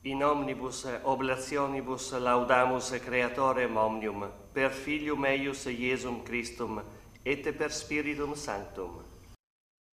In omnibus oblationibus laudamus Creatorem omnium, per Filium eius Iesum Christum, et per Spiritum Sanctum.